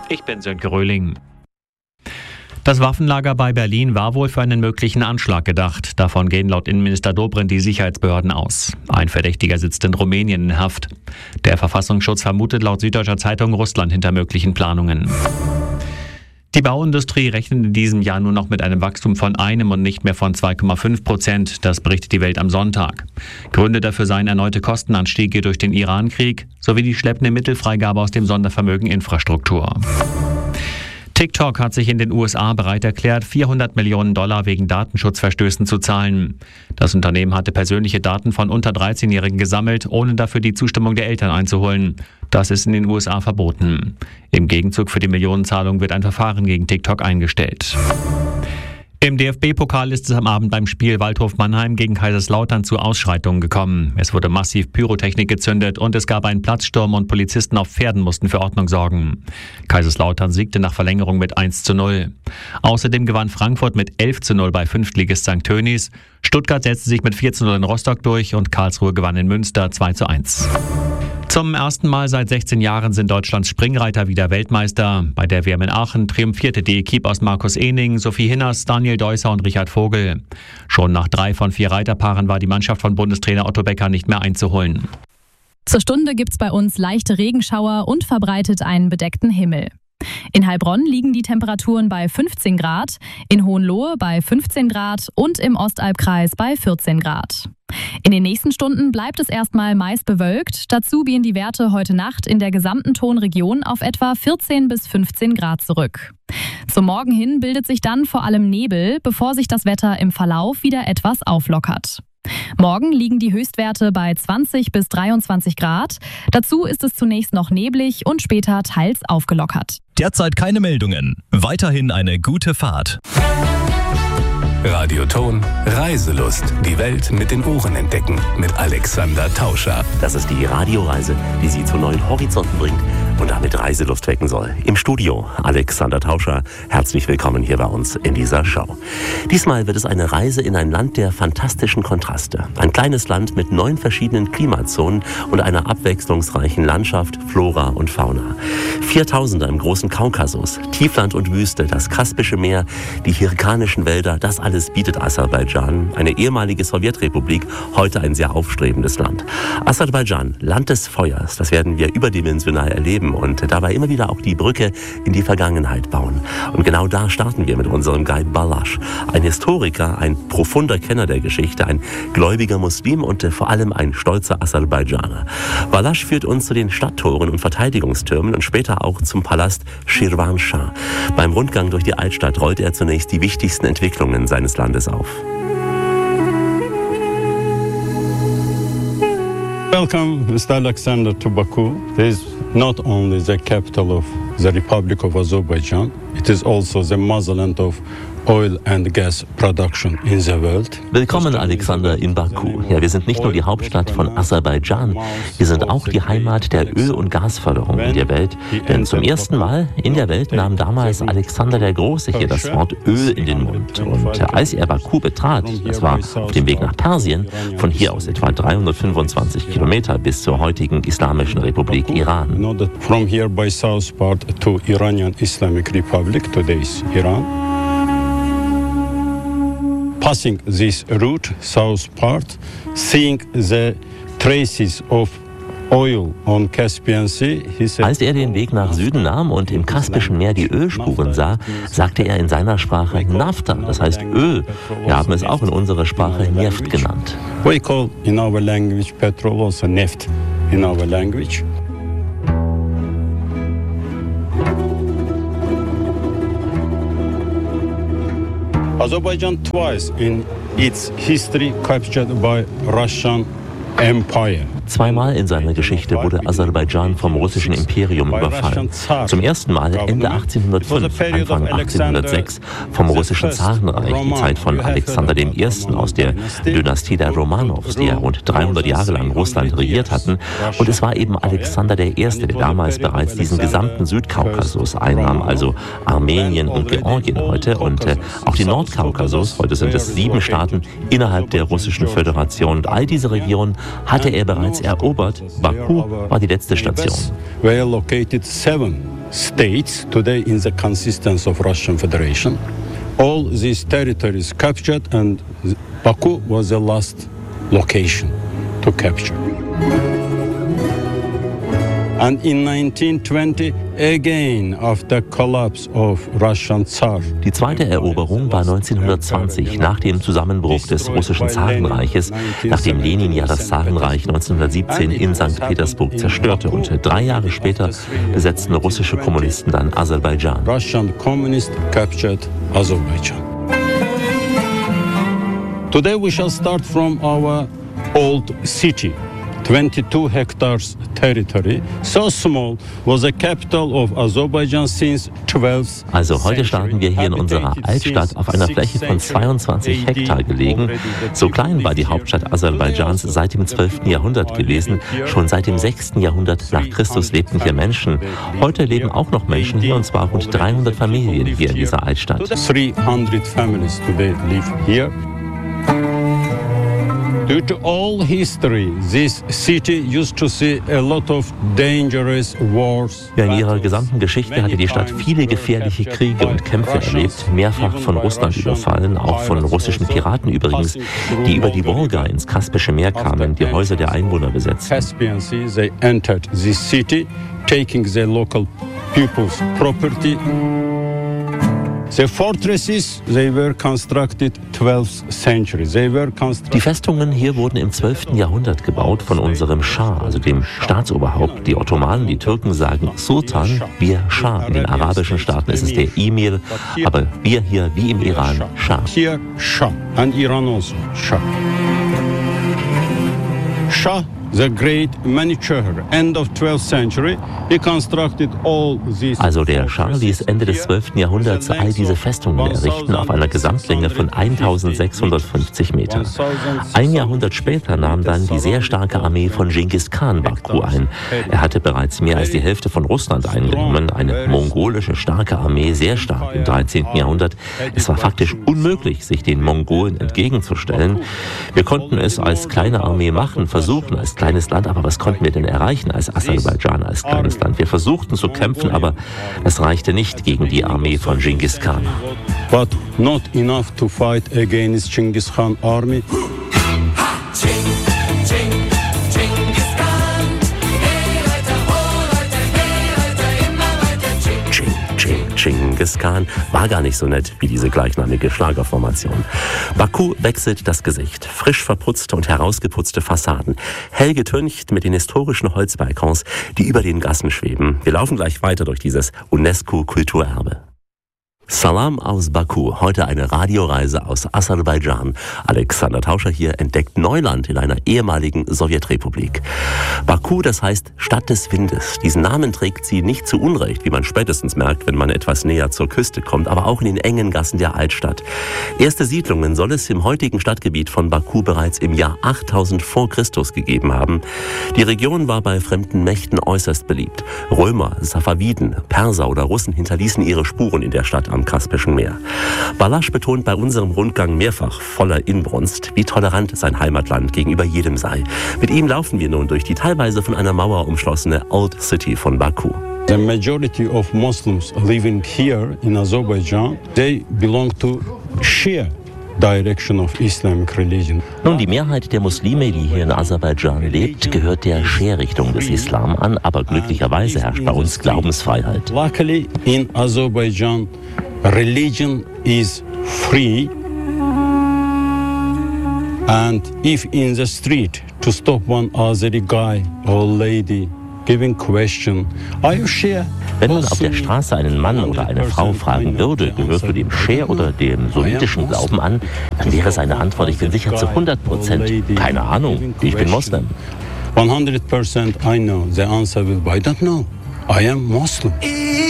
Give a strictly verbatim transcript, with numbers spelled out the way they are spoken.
Ich bin Sönke Röhling. Das Waffenlager bei Berlin war wohl für einen möglichen Anschlag gedacht. Davon gehen laut Innenminister Dobrindt die Sicherheitsbehörden aus. Ein Verdächtiger sitzt in Rumänien in Haft. Der Verfassungsschutz vermutet laut Süddeutscher Zeitung Russland hinter möglichen Planungen. Die Bauindustrie rechnet in diesem Jahr nur noch mit einem Wachstum von einem und nicht mehr von zwei Komma fünf Prozent. Das berichtet die Welt am Sonntag. Gründe dafür seien erneute Kostenanstiege durch den Iran-Krieg sowie die schleppende Mittelfreigabe aus dem Sondervermögen Infrastruktur. TikTok hat sich in den U S A bereit erklärt, vierhundert Millionen Dollar wegen Datenschutzverstößen zu zahlen. Das Unternehmen hatte persönliche Daten von unter dreizehnjährigen gesammelt, ohne dafür die Zustimmung der Eltern einzuholen. Das ist in den U S A verboten. Im Gegenzug für die Millionenzahlung wird ein Verfahren gegen TikTok eingestellt. Im D F B-Pokal ist es am Abend beim Spiel Waldhof Mannheim gegen Kaiserslautern zu Ausschreitungen gekommen. Es wurde massiv Pyrotechnik gezündet und es gab einen Platzsturm und Polizisten auf Pferden mussten für Ordnung sorgen. Kaiserslautern siegte nach Verlängerung mit eins zu null. Außerdem gewann Frankfurt mit elf zu null bei Fünftligist Sankt Tönis. Stuttgart setzte sich mit vier zu null in Rostock durch und Karlsruhe gewann in Münster zwei zu eins. Zum ersten Mal seit sechzehn Jahren sind Deutschlands Springreiter wieder Weltmeister. Bei der W M in Aachen triumphierte die Equipe aus Markus Ehning, Sophie Hinners, Daniel Deusser und Richard Vogel. Schon nach drei von vier Reiterpaaren war die Mannschaft von Bundestrainer Otto Becker nicht mehr einzuholen. Zur Stunde gibt's bei uns leichte Regenschauer und verbreitet einen bedeckten Himmel. In Heilbronn liegen die Temperaturen bei fünfzehn Grad, in Hohenlohe bei fünfzehn Grad und im Ostalbkreis bei vierzehn Grad. In den nächsten Stunden bleibt es erstmal meist bewölkt. Dazu gehen die Werte heute Nacht in der gesamten Tonregion auf etwa vierzehn bis fünfzehn Grad zurück. Zum Morgen hin bildet sich dann vor allem Nebel, bevor sich das Wetter im Verlauf wieder etwas auflockert. Morgen liegen die Höchstwerte bei zwanzig bis dreiundzwanzig Grad. Dazu ist es zunächst noch neblig und später teils aufgelockert. Derzeit keine Meldungen. Weiterhin eine gute Fahrt. Radioton Reiselust. Die Welt mit den Ohren entdecken. Mit Alexander Tauscher. Das ist die Radioreise, die Sie zu neuen Horizonten bringt und damit Reiselust wecken soll. Im Studio Alexander Tauscher. Herzlich willkommen hier bei uns in dieser Show. Diesmal wird es eine Reise in ein Land der fantastischen Kontraste. Ein kleines Land mit neun verschiedenen Klimazonen und einer abwechslungsreichen Landschaft, Flora und Fauna. Viertausender im großen Kaukasus, Tiefland und Wüste, das Kaspische Meer, die hirkanischen Wälder, das alles bietet Aserbaidschan, eine ehemalige Sowjetrepublik, heute ein sehr aufstrebendes Land. Aserbaidschan, Land des Feuers, das werden wir überdimensional erleben und dabei immer wieder auch die Brücke in die Vergangenheit bauen. Und genau da starten wir mit unserem Guide Balash, ein Historiker, ein profunder Kenner der Geschichte, ein gläubiger Muslim und vor allem ein stolzer Aserbaidschaner. Balash führt uns zu den Stadttoren und Verteidigungstürmen und später auch zum Palast Shirvanshah. Beim Rundgang durch die Altstadt rollt er zunächst die wichtigsten Entwicklungen seines Landes auf. Welcome, Mister Alexander, to Baku. This is not only the capital of the Republic of Azerbaijan, it is also the motherland of oil and gas production in the world. Willkommen, Alexander, in Baku. Ja, wir sind nicht nur die Hauptstadt von Aserbaidschan, wir sind auch die Heimat der Öl- und Gasförderung in der Welt. Denn zum ersten Mal in der Welt nahm damals Alexander der Große hier das Wort Öl in den Mund. Und als er Baku betrat, das war auf dem Weg nach Persien, von hier aus etwa dreihundertfünfundzwanzig Kilometer bis zur heutigen Islamischen Republik Iran. From here by south part to Iranian Islamic Republic, today's Iran. Passing this route, south part, seeing the traces of oil on Caspian Sea, he said, als er den Weg nach Süden nahm und im Kaspischen Meer die Ölspuren sah, sagte er in seiner Sprache Nafta, das heißt Öl. Wir haben es auch in unserer Sprache Neft genannt. We call in our language petrol also Neft in our language. Azerbaijan twice in its history captured by Russian Empire. Zweimal in seiner Geschichte wurde Aserbaidschan vom russischen Imperium überfallen. Zum ersten Mal Ende achtzehnhundertfünf, Anfang achtzehnhundertsechs vom russischen Zarenreich, die Zeit von Alexander der Erste aus der Dynastie der Romanows, die ja rund dreihundert Jahre lang Russland regiert hatten. Und es war eben Alexander der Erste, der damals bereits diesen gesamten Südkaukasus einnahm, also Armenien und Georgien heute und äh, auch die Nordkaukasus, heute sind es sieben Staaten innerhalb der Russischen Föderation. Und all diese Regionen hatte er bereits erobert. Baku war die letzte Station. Were located seven states today in the consistence of Russian Federation. All these territories captured, and Baku was the last location to capture. And in nineteen twenty, again after collapse of Russian Tsar. Die zweite Eroberung war neunzehnhundertzwanzig, nach dem Zusammenbruch des russischen Zarenreiches, nachdem Lenin ja das Zarenreich neunzehnhundertsiebzehn in Sankt Petersburg zerstörte. Und drei Jahre später besetzten russische Kommunisten dann Aserbaidschan. Russian communists captured Azerbaijan. Today we shall start from our old city. twenty-two hectares territory, so small, was the capital of Azerbaijan since twelfth century. Also heute starten wir hier in unserer Altstadt auf einer Fläche von zweiundzwanzig Hektar gelegen. So klein war die Hauptstadt Aserbaidschans seit dem zwölften Jahrhundert gewesen. Schon seit dem sechsten Jahrhundert nach Christus lebten hier Menschen. Heute leben auch noch Menschen hier, und zwar rund dreihundert Familien hier in dieser Altstadt. three hundred families today live here. Due to all history, this city used to see a lot of dangerous wars. Ja, in ihrer gesamten Geschichte hatte die Stadt viele gefährliche Kriege und Kämpfe erlebt, mehrfach von Russland überfallen, auch von russischen Piraten übrigens, die über die Wolga ins Kaspische Meer kamen, die Häuser der Einwohner besetzten. Caspian Sea, they entered this city, taking the local people's property. The fortresses, they were constructed twelfth century. They were constructed. Die Festungen hier wurden im zwölften Jahrhundert gebaut von unserem Schah, also dem Staatsoberhaupt. Die Ottomanen, die Türken sagen Sultan, wir Schah. In den arabischen Staaten ist es der Emir, aber wir hier wie im Iran Schah. Here Shah, and Iran also Shah. Shah, the great Manichaeher, end of twelfth century, he constructed all these. Also der Schah ließ Ende des zwölften Jahrhunderts all diese Festungen errichten auf einer Gesamtlänge von eintausendsechshundertfünfzig Metern. Ein Jahrhundert später nahm dann die sehr starke Armee von Genghis Khan Baku ein. Er hatte bereits mehr als die Hälfte von Russland eingenommen, eine mongolische starke Armee, sehr stark im dreizehnten Jahrhundert. Es war faktisch unmöglich, sich den Mongolen entgegenzustellen. Wir konnten es als kleine Armee machen, versuchen als kleines Land, aber was konnten wir denn erreichen als Aserbaidschan, als kleines Land? Wir versuchten zu kämpfen, aber es reichte nicht gegen die Armee von Genghis Khan. But not enough to fight against Genghis Khan army. Genghis Khan war gar nicht so nett wie diese gleichnamige Schlagerformation. Baku wechselt das Gesicht. Frisch verputzte und herausgeputzte Fassaden. Hell getüncht mit den historischen Holzbalkons, die über den Gassen schweben. Wir laufen gleich weiter durch dieses UNESCO-Kulturerbe. Salam aus Baku, heute eine Radioreise aus Aserbaidschan. Alexander Tauscher hier entdeckt Neuland in einer ehemaligen Sowjetrepublik. Baku, das heißt Stadt des Windes. Diesen Namen trägt sie nicht zu Unrecht, wie man spätestens merkt, wenn man etwas näher zur Küste kommt, aber auch in den engen Gassen der Altstadt. Erste Siedlungen soll es im heutigen Stadtgebiet von Baku bereits im Jahr achttausend vor Christus gegeben haben. Die Region war bei fremden Mächten äußerst beliebt. Römer, Safaviden, Perser oder Russen hinterließen ihre Spuren in der Stadt am Kaspischen Meer. Balasch betont bei unserem Rundgang mehrfach voller Inbrunst, wie tolerant sein Heimatland gegenüber jedem sei. Mit ihm laufen wir nun durch die teilweise von einer Mauer umschlossene Old City von Baku. The majority of Muslims living here in Azerbaijan, they belong to Shia direction of Islamic religion. Nun, die Mehrheit der Muslime, die hier in Aserbaidschan lebt, gehört der Shia-Richtung des Islam an, aber glücklicherweise herrscht bei uns Glaubensfreiheit. Luckily in Azerbaijan, religion is free, and if in the street to stop one Azeri guy or lady giving question, are you Shia? Wenn man auf der Straße einen Mann oder eine Frau fragen würde, gehörst du dem Shia oder dem sunnitischen Glauben an, dann wäre seine Antwort, ich bin sicher zu hundert Prozent, keine Ahnung, ich bin Moslem. one hundred percent I know. The answer will be, I don't know. I am Muslim.